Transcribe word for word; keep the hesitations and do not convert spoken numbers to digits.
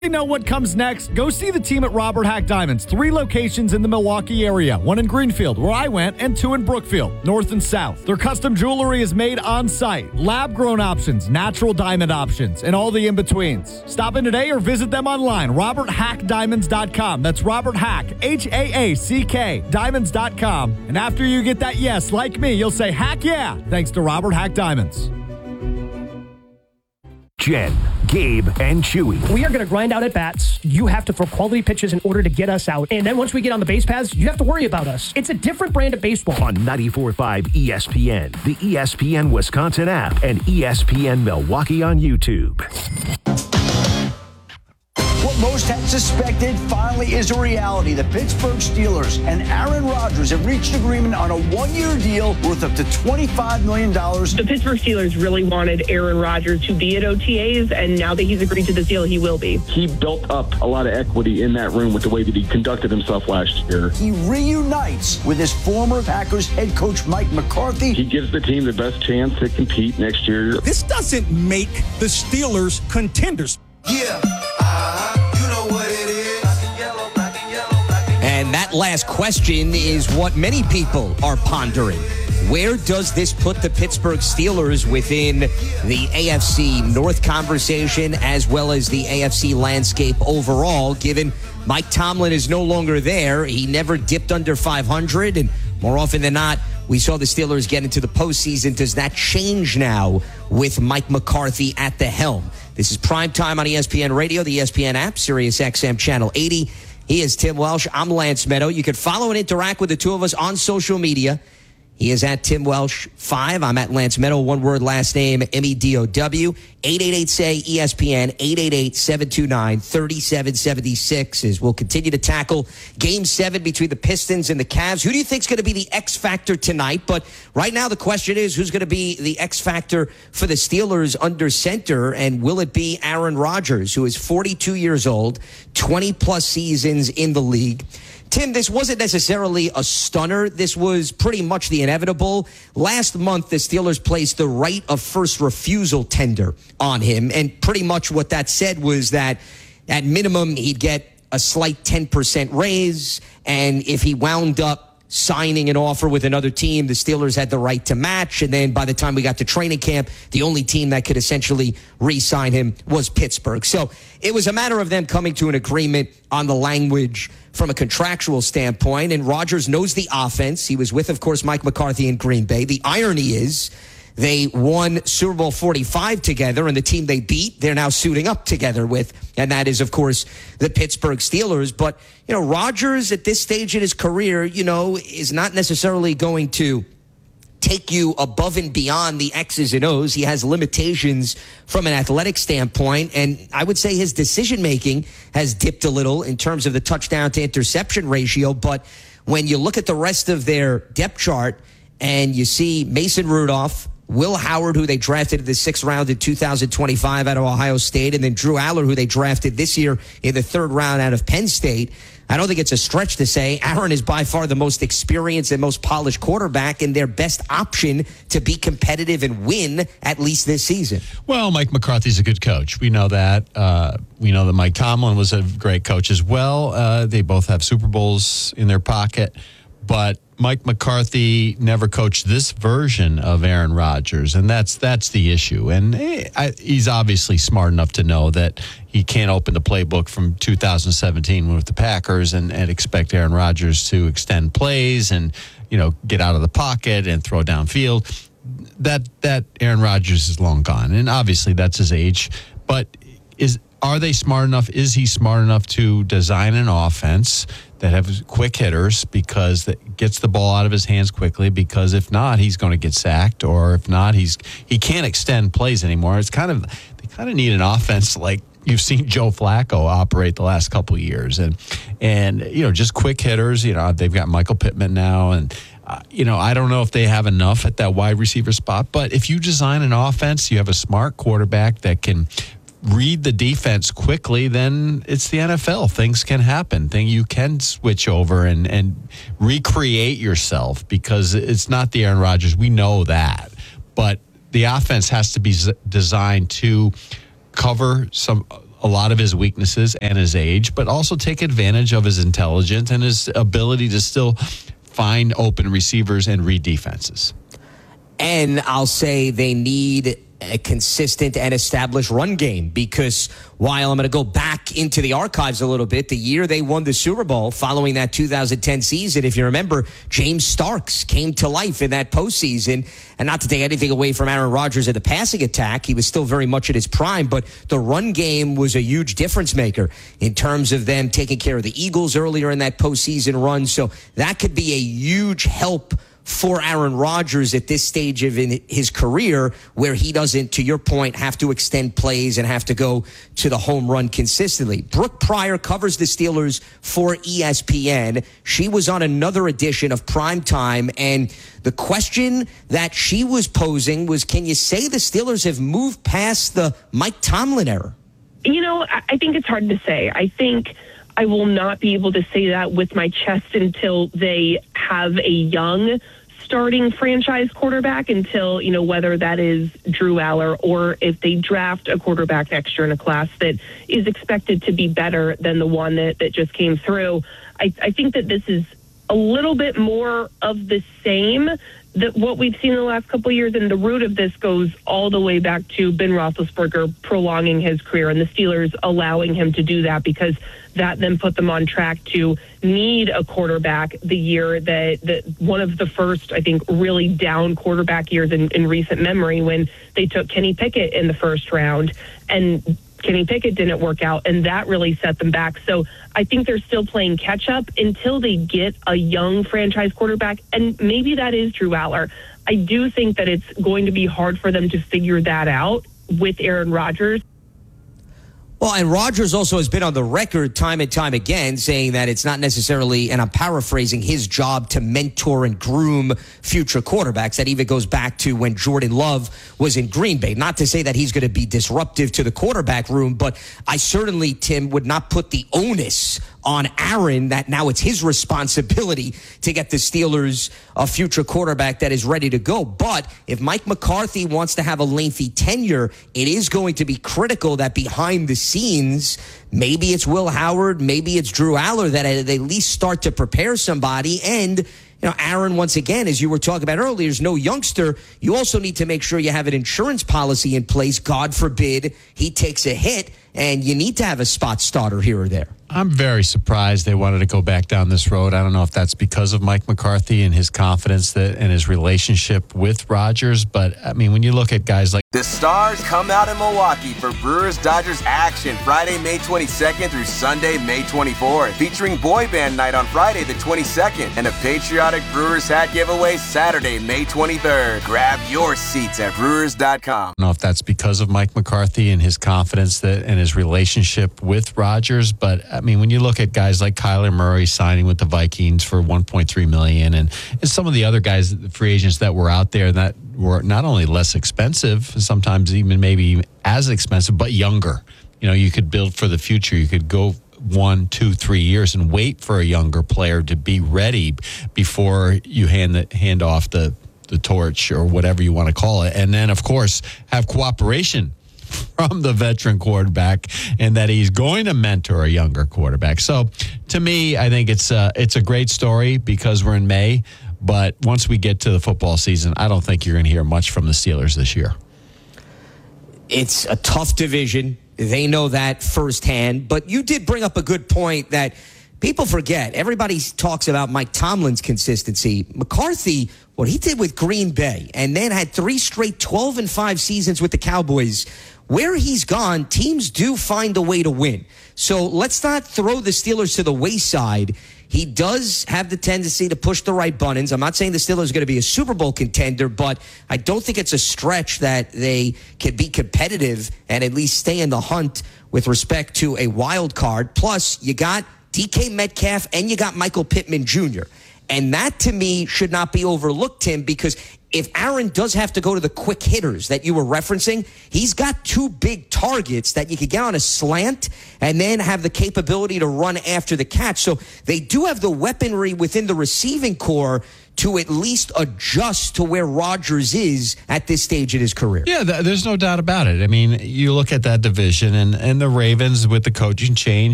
You know what comes next? Go see the team at Robert Hack Diamonds. Three locations in the Milwaukee area. One in Greenfield, where I went, and two in Brookfield, north and south. Their custom jewelry is made on site. Lab-grown options, natural diamond options, and all the in-betweens. Stop in today or visit them online. robert hack diamonds dot com. That's Robert Hack, H A A C K, diamonds dot com. And after you get that yes, like me, you'll say, heck yeah, thanks to Robert Hack Diamonds. Jen, Gabe, and Chewy. We are going to grind out at bats. You have to throw quality pitches in order to get us out. And then once we get on the base paths, you have to worry about us. It's a different brand of baseball. On ninety-four point five E S P N, the E S P N Wisconsin app, and E S P N Milwaukee on YouTube. What most had suspected finally is a reality. The Pittsburgh Steelers and Aaron Rodgers have reached agreement on a one-year deal worth up to twenty-five million dollars. The Pittsburgh Steelers really wanted Aaron Rodgers to be at O T As, and now that he's agreed to the deal, he will be. He built up a lot of equity in that room with the way that he conducted himself last year. He reunites with his former Packers head coach Mike McCarthy. He gives the team the best chance to compete next year. This doesn't make the Steelers contenders. Yeah. And that last question is what many people are pondering. Where does this put the Pittsburgh Steelers within the A F C North conversation as well as the A F C landscape overall, given Mike Tomlin is no longer there? He never dipped under five hundred, and more often than not, we saw the Steelers get into the postseason. Does that change now with Mike McCarthy at the helm? This is Primetime on E S P N Radio, the E S P N app, Sirius X M Channel eighty. He is Tim Welsh. I'm Lance Meadow. You can follow and interact with the two of us on social media. He is at Tim Welsh five. I'm at Lance Meadow. One word, last name, M E D O W. eight eight eight, S A Y, E S P N, eight eight eight, seven two nine, three seven seven six. As we'll continue to tackle Game seven between the Pistons and the Cavs. Who do you think is going to be the X factor tonight? But right now the question is, who's going to be the X factor for the Steelers under center? And will it be Aaron Rodgers, who is forty-two years old, twenty-plus seasons in the league? Tim, this wasn't necessarily a stunner. This was pretty much the inevitable. Last month, the Steelers placed the right of first refusal tender on him. And pretty much what that said was that at minimum, he'd get a slight ten percent raise. And if he wound up signing an offer with another team, the Steelers had the right to match. And then by the time we got to training camp, the only team that could essentially re-sign him was Pittsburgh. So it was a matter of them coming to an agreement on the language from a contractual standpoint. And Rodgers knows the offense. He was with, of course, Mike McCarthy in Green Bay. The irony is they won Super Bowl forty-five together, and the team they beat, they're now suiting up together with, and that is, of course, the Pittsburgh Steelers. But, you know, Rodgers at this stage in his career, you know, is not necessarily going to take you above and beyond the X's and O's. He has limitations from an athletic standpoint, and I would say his decision-making has dipped a little in terms of the touchdown to interception ratio. But when you look at the rest of their depth chart and you see Mason Rudolph, Will Howard, who they drafted in the sixth round in two thousand twenty-five out of Ohio State, and then Drew Aller, who they drafted this year in the third round out of Penn State, I don't think it's a stretch to say Aaron is by far the most experienced and most polished quarterback and their best option to be competitive and win, at least this season. Well, Mike McCarthy's a good coach. We know that. Uh, we know that Mike Tomlin was a great coach as well. Uh, they both have Super Bowls in their pocket. But Mike McCarthy never coached this version of Aaron Rodgers, and that's that's the issue. And I, he's obviously smart enough to know that he can't open the playbook from two thousand seventeen with the Packers and, and expect Aaron Rodgers to extend plays and, you know, get out of the pocket and throw downfield. That that Aaron Rodgers is long gone, and obviously that's his age. But is are they smart enough? Is he smart enough to design an offense that have quick hitters, because that gets the ball out of his hands quickly? Because if not, he's going to get sacked, or if not, he's he can't extend plays anymore. It's kind of they kind of need an offense like you've seen Joe Flacco operate the last couple of years, and and you know, just quick hitters. You know, they've got Michael Pittman now, and uh, you know, I don't know if they have enough at that wide receiver spot. But if you design an offense, you have a smart quarterback that can read the defense quickly, then it's the N F L. Things can happen. Thing you can switch over and, and recreate yourself, because it's not the Aaron Rodgers. We know that. But the offense has to be z- designed to cover some a lot of his weaknesses and his age, but also take advantage of his intelligence and his ability to still find open receivers and read defenses. And I'll say they need a consistent and established run game, because while I'm going to go back into the archives a little bit, the year they won the Super Bowl following that two thousand ten season, if you remember, James Starks came to life in that postseason. And not to take anything away from Aaron Rodgers at the passing attack, he was still very much at his prime, but the run game was a huge difference maker in terms of them taking care of the Eagles earlier in that postseason run. So that could be a huge help for Aaron Rodgers at this stage of in his career, where he doesn't, to your point, have to extend plays and have to go to the home run consistently. Brooke Pryor covers the Steelers for E S P N. She was on another edition of Primetime, and the question that she was posing was, can you say the Steelers have moved past the Mike Tomlin era? You know, I think it's hard to say. I think I will not be able to say that with my chest until they have a young starting franchise quarterback, until, you know, whether that is Drew Aller or if they draft a quarterback next year in a class that is expected to be better than the one that, that just came through. I, I think that this is a little bit more of the same that what we've seen in the last couple of years, and the root of this goes all the way back to Ben Roethlisberger prolonging his career and the Steelers allowing him to do that, because that then put them on track to need a quarterback the year that, that one of the first, I think, really down quarterback years in, in recent memory, when they took Kenny Pickett in the first round, and Kenny Pickett didn't work out, and that really set them back. So I think they're still playing catch up until they get a young franchise quarterback, and maybe that is Drew Aller. I do think that it's going to be hard for them to figure that out with Aaron Rodgers. Well, and Rodgers also has been on the record time and time again saying that it's not necessarily, and I'm paraphrasing, his job to mentor and groom future quarterbacks. That even goes back to when Jordan Love was in Green Bay. Not to say that he's going to be disruptive to the quarterback room, but I certainly, Tim, would not put the onus on Aaron that now it's his responsibility to get the Steelers a future quarterback that is ready to go. But if Mike McCarthy wants to have a lengthy tenure, it is going to be critical that behind the scenes, maybe it's Will Howard, maybe it's Drew Aller, that at least start to prepare somebody. And, you know, Aaron, once again, as you were talking about earlier, is no youngster. You also need to make sure you have an insurance policy in place. God forbid he takes a hit, and you need to have a spot starter here or there. I'm very surprised they wanted to go back down this road. I don't know if that's because of Mike McCarthy and his confidence that and his relationship with Rodgers. But, I mean, when you look at guys like... The Stars come out in Milwaukee for Brewers-Dodgers action Friday, May twenty-second through Sunday, May twenty-fourth. Featuring Boy Band Night on Friday the twenty-second and a patriotic Brewers hat giveaway Saturday, May twenty-third. Grab your seats at Brewers dot com. I don't know if that's because of Mike McCarthy and his confidence that and his relationship with Rodgers. But, I mean, when you look at guys like Kyler Murray signing with the Vikings for one point three million dollars, and, and some of the other guys, the free agents that were out there that were not only less expensive, sometimes even maybe as expensive, but younger. You know, you could build for the future. You could go one, two, three years and wait for a younger player to be ready before you hand the, hand off the, the torch or whatever you want to call it. And then, of course, have cooperation from the veteran quarterback, and that he's going to mentor a younger quarterback. So, to me, I think it's a, it's a great story because we're in May. But once we get to the football season, I don't think you're going to hear much from the Steelers this year. It's a tough division. They know that firsthand. But you did bring up a good point that people forget. Everybody talks about Mike Tomlin's consistency. McCarthy, what he did with Green Bay, and then had three straight twelve and five seasons with the Cowboys. Where he's gone, teams do find a way to win. So let's not throw the Steelers to the wayside. He does have the tendency to push the right buttons. I'm not saying the Steelers are going to be a Super Bowl contender, but I don't think it's a stretch that they can be competitive and at least stay in the hunt with respect to a wild card. Plus, you got D K Metcalf and you got Michael Pittman Junior And that, to me, should not be overlooked, Tim, because if Aaron does have to go to the quick hitters that you were referencing, he's got two big targets that you could get on a slant and then have the capability to run after the catch. So they do have the weaponry within the receiving core to at least adjust to where Rodgers is at this stage in his career. Yeah, th- there's no doubt about it. I mean, you look at that division and, and the Ravens with the coaching change,